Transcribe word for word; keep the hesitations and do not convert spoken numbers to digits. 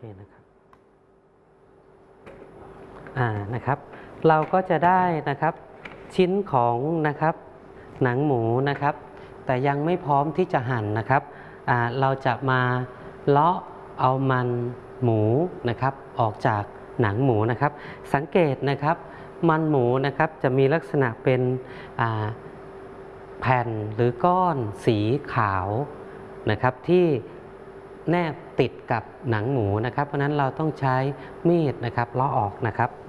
นะครับอ่านะครับเราก็จะได้นะครับชิ้นของนะครับหนังหมูนะครับแต่ยังไม่พร้อมที่จะหั่นนะครับอ่าเราจะมาเลาะเอามันหมูนะครับออกจากหนังหมูนะครับสังเกตนะครับมันหมูนะครับจะมีลักษณะเป็นอ่าแผ่นหรือก้อนสีขาวนะครับที่แนบติดกับหนังหมูนะครับเพราะนั้นเราต้องใช้มีดนะครับเลาะออกนะครับ